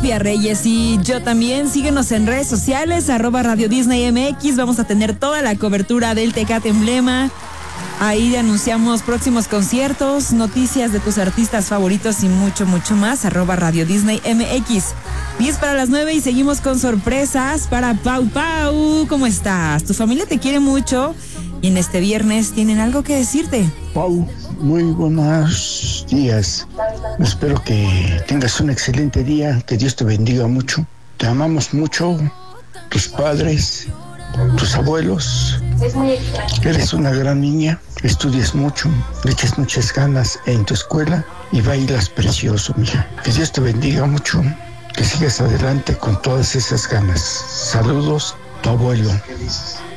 Tapia Reyes. Y yo también, síguenos en redes sociales, @Radio Disney MX. Vamos a tener toda la cobertura del Tecate Emblema. Ahí anunciamos próximos conciertos, noticias de tus artistas favoritos y mucho, mucho más. @Radio Disney MX. 8:50 y seguimos con sorpresas para Pau Pau. ¿Cómo estás? Tu familia te quiere mucho y en este viernes tienen algo que decirte. Pau, muy buenos días. Espero que tengas un excelente día, que Dios te bendiga mucho. Te amamos mucho, tus padres, tus abuelos. Eres una gran niña, estudias mucho, le echas muchas ganas en tu escuela y bailas precioso, mija. Que Dios te bendiga mucho, que sigas adelante con todas esas ganas. Saludos, tu abuelo.